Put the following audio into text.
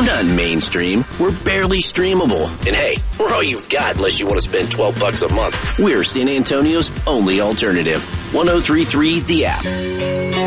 not mainstream. We're barely streamable. And hey, we're all you've got unless you want to spend $12 a month. We're San Antonio's only alternative. 103.3 The App.